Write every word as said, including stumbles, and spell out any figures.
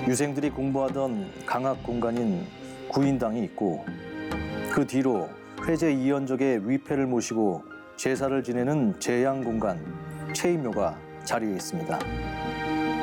유생들이 공부하던 강학 공간인 구인당이 있고 그 뒤로 회제 이연족의 위패를 모시고 제사를 지내는 제양 공간, 체인묘가 자리에 있습니다.